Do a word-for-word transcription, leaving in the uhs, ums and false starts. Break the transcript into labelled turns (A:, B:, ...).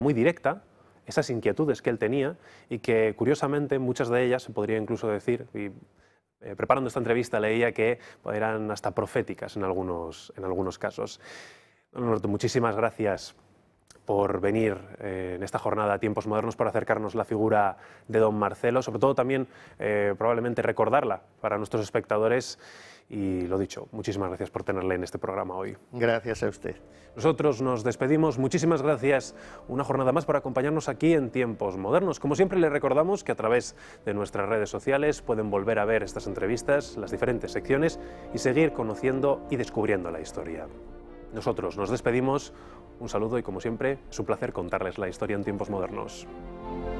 A: muy directa, esas inquietudes que él tenía y que, curiosamente, muchas de ellas, se podría incluso decir, y eh, preparando esta entrevista leía que eran hasta proféticas en algunos, en algunos casos. Don Norberto, muchísimas gracias por venir eh, en esta jornada a Tiempos Modernos, por acercarnos la figura de don Marcelo, sobre todo también eh, probablemente recordarla para nuestros espectadores. Y lo dicho, muchísimas gracias por tenerle en este programa hoy.
B: Gracias a usted.
A: Nosotros nos despedimos. Muchísimas gracias una jornada más por acompañarnos aquí en Tiempos Modernos. Como siempre, les recordamos que a través de nuestras redes sociales pueden volver a ver estas entrevistas, las diferentes secciones y seguir conociendo y descubriendo la historia. Nosotros nos despedimos. Un saludo y, como siempre, es un placer contarles la historia en Tiempos Modernos.